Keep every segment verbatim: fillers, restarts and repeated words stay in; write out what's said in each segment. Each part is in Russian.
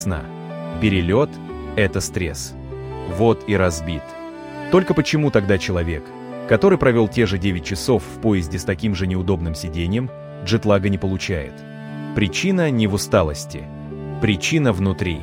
сна. Перелет – это стресс. Вот и разбит. Только почему тогда человек, который провел те же девять часов в поезде с таким же неудобным сиденьем, джетлага не получает? Причина не в усталости. Причина внутри.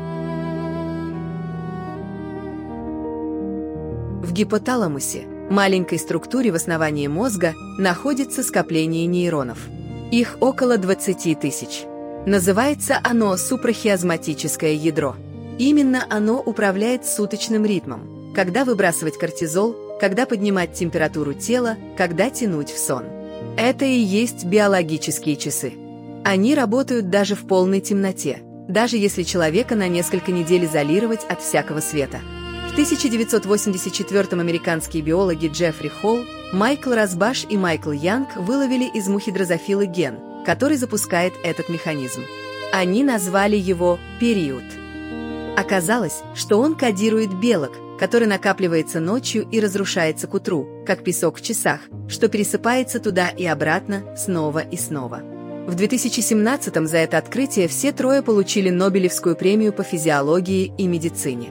В гипоталамусе, маленькой структуре в основании мозга, находится скопление нейронов. Их около двадцати тысяч. Называется оно супрахиазматическое ядро. Именно оно управляет суточным ритмом, когда выбрасывать кортизол, когда поднимать температуру тела, когда тянуть в сон. Это и есть биологические часы. Они работают даже в полной темноте, даже если человека на несколько недель изолировать от всякого света. В тысяча девятьсот восемьдесят четвёртом американские биологи Джеффри Холл, Майкл Расбаш и Майкл Янг выловили из мухи дрозофилы ген, который запускает этот механизм. Они назвали его «период». Оказалось, что он кодирует белок, который накапливается ночью и разрушается к утру, как песок в часах, что пересыпается туда и обратно снова и снова. В две тысячи семнадцатом за это открытие все трое получили Нобелевскую премию по физиологии и медицине.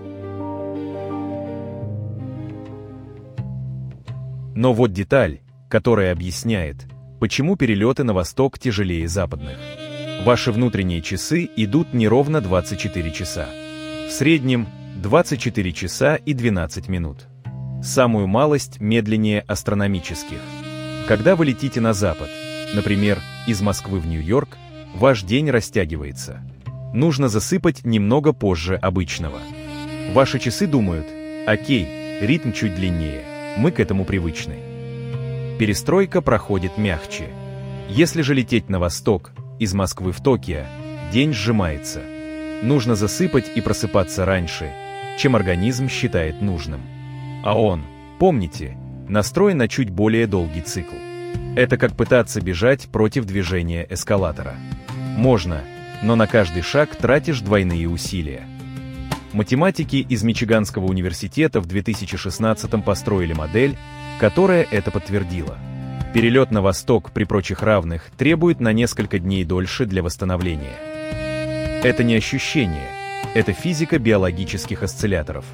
Но вот деталь, которая объясняет, почему перелеты на восток тяжелее западных. Ваши внутренние часы идут не ровно двадцать четыре часа. В среднем двадцать четыре часа и двенадцать минут. Самую малость медленнее астрономических. Когда вы летите на запад, например, из Москвы в Нью-Йорк, ваш день растягивается. Нужно засыпать немного позже обычного. Ваши часы думают: окей, ритм чуть длиннее, мы к этому привычны. Перестройка проходит мягче. Если же лететь на восток, из Москвы в Токио, день сжимается. Нужно засыпать и просыпаться раньше, чем организм считает нужным. А он, помните, настроен на чуть более долгий цикл. Это как пытаться бежать против движения эскалатора. Можно, но на каждый шаг тратишь двойные усилия. Математики из Мичиганского университета в две тысячи шестнадцатом построили модель, которая это подтвердила. Перелет на восток при прочих равных требует на несколько дней дольше для восстановления. Это не ощущение, это физика биологических осцилляторов.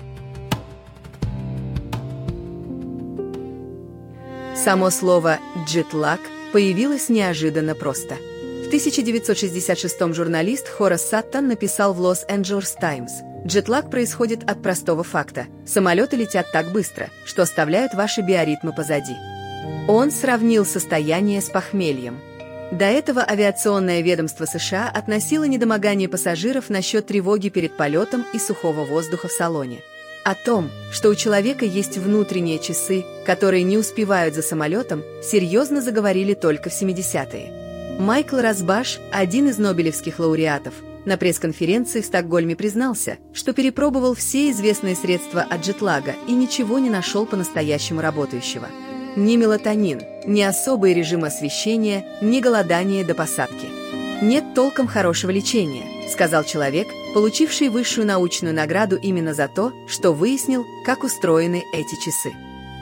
Само слово «джетлаг» появилось неожиданно просто. В тысяча девятьсот шестьдесят шестом журналист Хорас Саттон написал в Лос-Анджелес Таймс: «Джетлаг происходит от простого факта. Самолеты летят так быстро, что оставляют ваши биоритмы позади». Он сравнил состояние с похмельем. До этого авиационное ведомство США относило недомогание пассажиров насчет тревоги перед полетом и сухого воздуха в салоне. О том, что у человека есть внутренние часы, которые не успевают за самолетом, серьезно заговорили только в семидесятые. Майкл Расбаш, один из нобелевских лауреатов, на пресс-конференции в Стокгольме признался, что перепробовал все известные средства от джетлага и ничего не нашел по-настоящему работающего. Ни мелатонин, ни особый режим освещения, ни голодание до посадки. «Нет толком хорошего лечения», — сказал человек, получивший высшую научную награду именно за то, что выяснил, как устроены эти часы.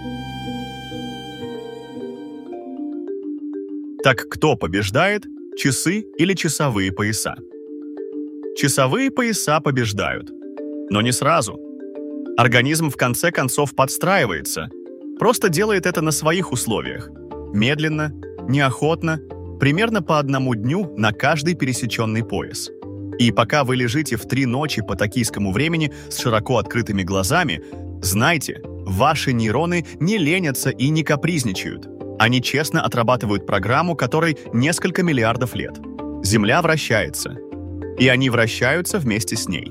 Так кто побеждает, часы или часовые пояса? Часовые пояса побеждают, но не сразу. Организм в конце концов подстраивается, просто делает это на своих условиях. Медленно, неохотно, примерно по одному дню на каждый пересеченный пояс. И пока вы лежите в три ночи по токийскому времени с широко открытыми глазами, знайте, ваши нейроны не ленятся и не капризничают. Они честно отрабатывают программу, которой несколько миллиардов лет. Земля вращается, и они вращаются вместе с ней.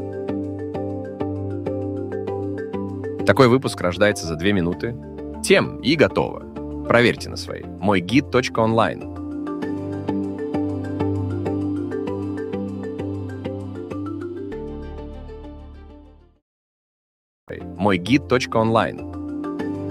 Такой выпуск рождается за две минуты. Тем и готово. Проверьте на своей. мой гид точка онлайн. мой гид точка онлайн.